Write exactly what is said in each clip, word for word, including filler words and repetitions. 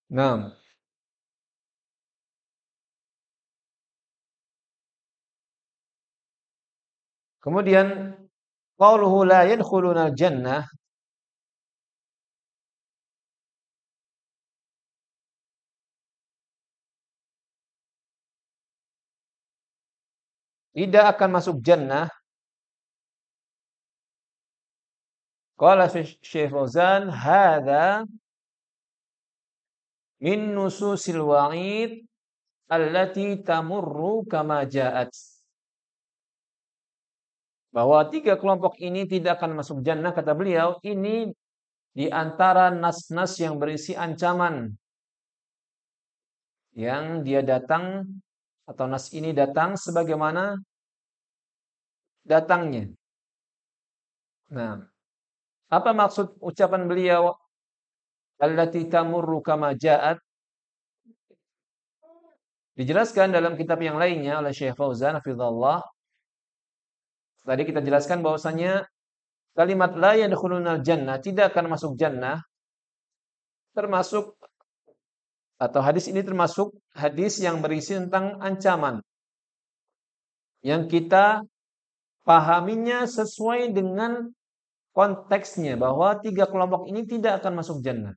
Nah, kemudian qauluhu la yadkhulunal jannah, tidak akan masuk jannah. Qala Syekh Fauzan, hadza min nususil wa'id allati tamurru kama ja'at. Bahwa tiga kelompok ini tidak akan masuk jannah, kata beliau, ini di antara nas-nas yang berisi ancaman yang dia datang, atau nas ini datang sebagaimana datangnya. Nah, apa maksud ucapan beliau allati tamurru kama ja'at? Dijelaskan dalam kitab yang lainnya oleh Syekh Fauzan hafizallah. Tadi kita jelaskan bahwasanya kalimat la yadkhulunal jannah, tidak akan masuk jannah, termasuk atau hadis ini termasuk hadis yang berisi tentang ancaman yang kita pahaminya sesuai dengan konteksnya, bahwa tiga kelompok ini tidak akan masuk jannah.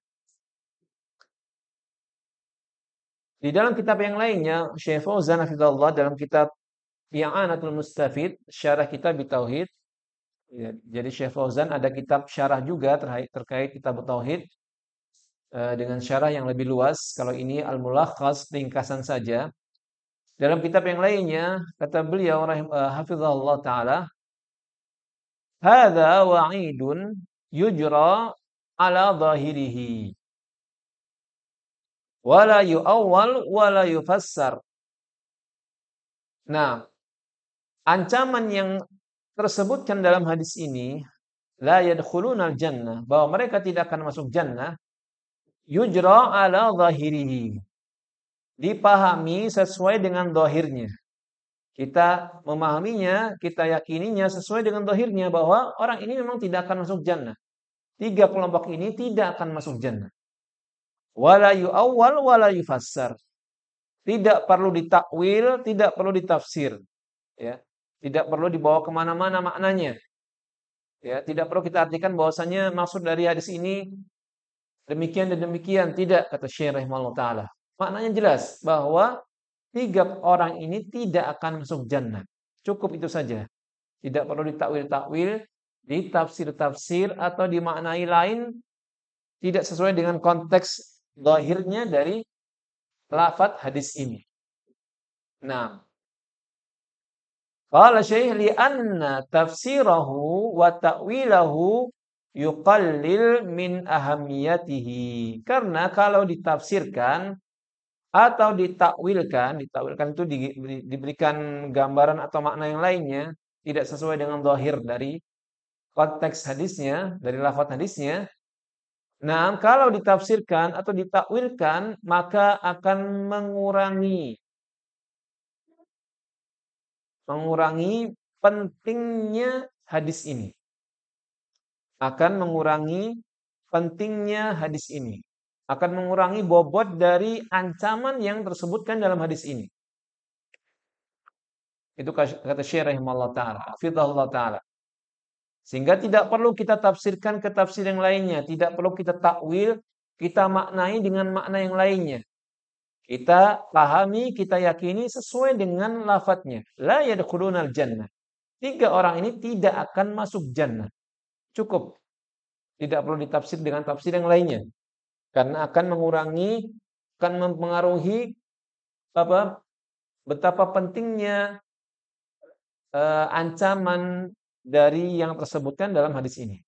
Di dalam kitab yang lainnya, Syekh Fauzan hafizallah dalam kitab I'anatul Mustafid, syarah kitab Tauhid. Ya, jadi Syekh Fauzan ada kitab syarah juga terkait, terkait kitab Tauhid uh, dengan syarah yang lebih luas. Kalau ini Al-Mulakhas, ringkasan saja. Dalam kitab yang lainnya, kata beliau rahim uh, hafizahullah taala, hadza wa'idun yujra ala zahirihi wala yu'awwal wala yufassar. Nah, ancaman yang tersebutkan dalam hadis ini, la yadkhulunal jannah, bahwa mereka tidak akan masuk jannah, yujra ala zahirihi, dipahami sesuai dengan zahirnya. Kita memahaminya, kita yakininya sesuai dengan zahirnya, bahwa orang ini memang tidak akan masuk jannah. Tiga kelompok ini tidak akan masuk jannah. Wala yu'awwal wala yufassar. Tidak perlu ditakwil, tidak perlu ditafsir. Ya, tidak perlu dibawa kemana-mana maknanya. Ya, tidak perlu kita artikan bahwasanya maksud dari hadis ini demikian dan demikian. Tidak, kata Syekh rahimahullah taala. Maknanya jelas bahwa tiga orang ini tidak akan masuk jannah. Cukup itu saja. Tidak perlu ditakwil-takwil, ditafsir-tafsir atau dimaknai lain, tidak sesuai dengan konteks zahirnya dari lafaz hadis ini. Nah, qala Syekh li anna tafsirahu wa ta'wilahu yuqallil min ahamiyatihi. Karena kalau ditafsirkan atau ditakwilkan, ditakwilkan itu di, di, diberikan gambaran atau makna yang lainnya, tidak sesuai dengan zahir dari konteks hadisnya, dari lafaz hadisnya. Nah, kalau ditafsirkan atau ditakwilkan, maka akan mengurangi mengurangi pentingnya hadis ini. Akan mengurangi pentingnya hadis ini. Akan mengurangi bobot dari ancaman yang tersebutkan dalam hadis ini. Itu kata Syekh rahimahullah taala, hafizahullah taala. Sehingga tidak perlu kita tafsirkan ke tafsir yang lainnya, tidak perlu kita takwil, kita maknai dengan makna yang lainnya. Kita pahami, kita yakini sesuai dengan lafadznya. La yadkhulunal jannah. Tiga orang ini tidak akan masuk jannah. Cukup. Tidak perlu ditafsir dengan tafsir yang lainnya. Karena akan mengurangi, akan mempengaruhi apa? Betapa pentingnya uh, ancaman dari yang tersebutkan dalam hadis ini.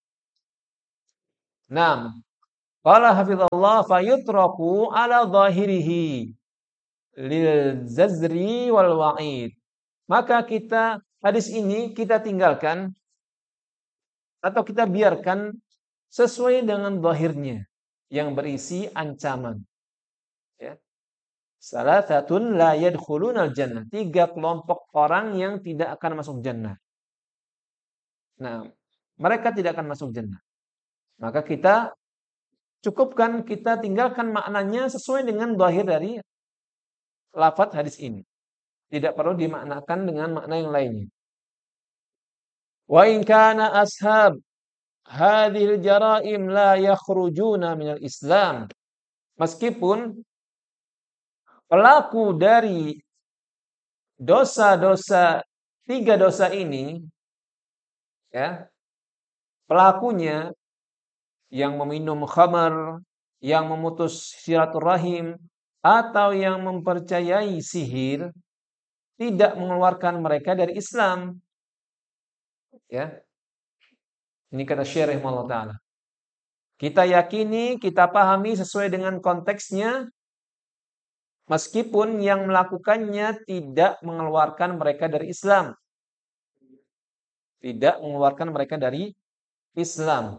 Nah, qala hafizallah fayutraku ala zahirihi lil zazri wal wa'id. Maka kita hadis ini kita tinggalkan atau kita biarkan sesuai dengan zahirnya yang berisi ancaman. Ya. Salasatun la yadkhulunal jannah. Tiga kelompok orang yang tidak akan masuk jannah. Nah, mereka tidak akan masuk jannah. Maka kita cukupkan kita tinggalkan maknanya sesuai dengan zahir dari lafaz hadis ini. Tidak perlu dimaknakan dengan makna yang lainnya. Wa in kana ashab hadhil jaraim la yakhrujuna minal Islam. Meskipun pelaku dari dosa-dosa tiga dosa ini, ya, pelakunya yang meminum khamar, yang memutus silaturahim, atau yang mempercayai sihir, tidak mengeluarkan mereka dari Islam. Ya, ini kata Syekh rahimahullah taala. Kita yakini, kita pahami sesuai dengan konteksnya, meskipun yang melakukannya tidak mengeluarkan mereka dari Islam. Tidak mengeluarkan mereka dari Islam.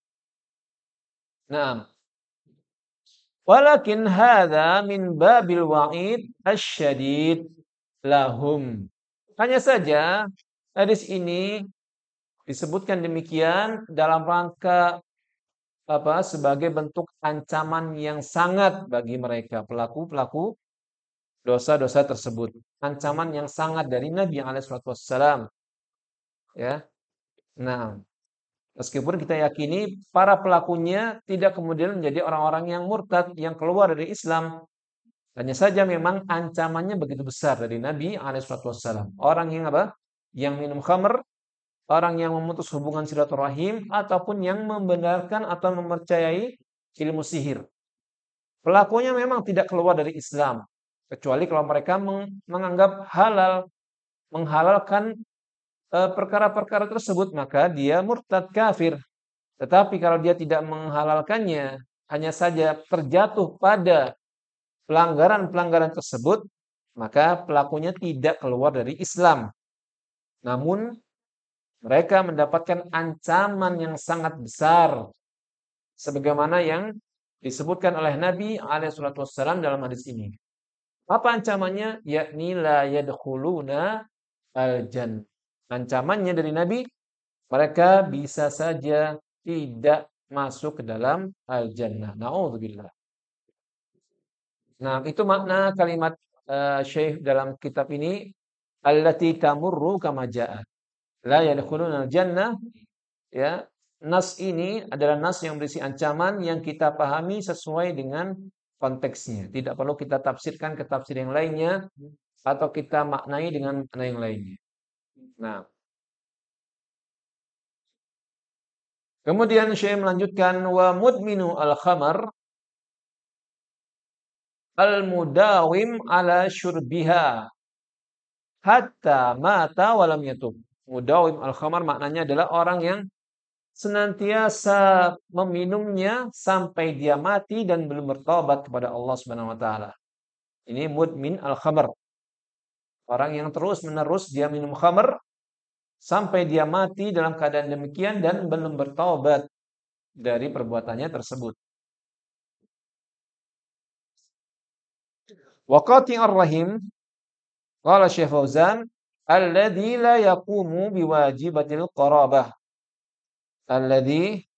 Nah, walakin hadza min babil wa'id asyadid lahum. Hanya saja hadis ini disebutkan demikian dalam rangka apa? Sebagai bentuk ancaman yang sangat bagi mereka pelaku-pelaku dosa-dosa tersebut. Ancaman yang sangat dari Nabi alaihi wasallam. Ya. Nah, meskipun kita yakini para pelakunya tidak kemudian menjadi orang-orang yang murtad, yang keluar dari Islam. Hanya saja memang ancamannya begitu besar dari Nabi alaihi wasallam. Orang yang apa? Yang minum khamr, orang yang memutus hubungan silaturahim, ataupun yang membenarkan atau mempercayai ilmu sihir. Pelakunya memang tidak keluar dari Islam. Kecuali kalau mereka menganggap halal, menghalalkan perkara-perkara tersebut, maka dia murtad kafir. Tetapi kalau dia tidak menghalalkannya, hanya saja terjatuh pada pelanggaran-pelanggaran tersebut, maka pelakunya tidak keluar dari Islam. Namun mereka mendapatkan ancaman yang sangat besar, sebagaimana yang disebutkan oleh Nabi alaihi wasallam dalam hadis ini. Apa ancamannya? Yakni la yadkhuluna al-jannah. Ancamannya dari Nabi, mereka bisa saja tidak masuk ke dalam al-jannah. Na'udzubillah. Nah, itu makna kalimat uh, Syekh dalam kitab ini, allati tamurru kama ja'at. La yadkhuluna al-jannah. Ya, nas ini adalah nas yang berisi ancaman yang kita pahami sesuai dengan konteksnya. Tidak perlu kita tafsirkan ke tafsir yang lainnya atau kita maknai dengan makna yang lainnya. Nah, kemudian Syekh melanjutkan wa mudminu al-khamar al-mudawim ala syurbiha hatta mata walam yatub. Mudawim al-khamar maknanya adalah orang yang senantiasa meminumnya sampai dia mati dan belum bertobat kepada Allah Subhanahu wa taala. Ini mudmin al-khamar. Orang yang terus-menerus dia minum khamar sampai dia mati dalam keadaan demikian dan belum bertobat dari perbuatannya tersebut. Wa qati'ur rahim, qala Syekh Fauzan, alladzi la yaqumu biwajibatil qarabah. Alladzi